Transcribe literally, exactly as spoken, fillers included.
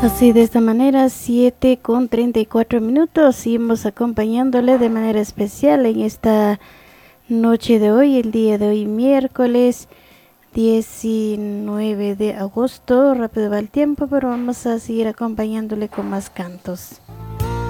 Así de esta manera, siete con treinta y cuatro minutos, seguimos acompañándole de manera especial en esta noche de hoy, el día de hoy, miércoles diecinueve de agosto. Rápido va el tiempo, pero vamos a seguir acompañándole con más cantos.